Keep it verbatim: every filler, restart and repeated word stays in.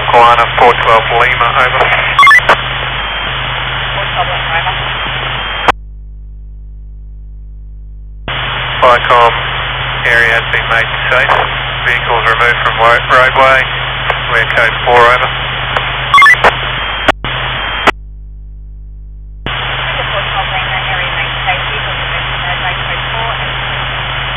Guana, four twelve Lima, over. four twelve Lima. Vicom area has been made safe. Vehicles removed from roadway. We're code four, over.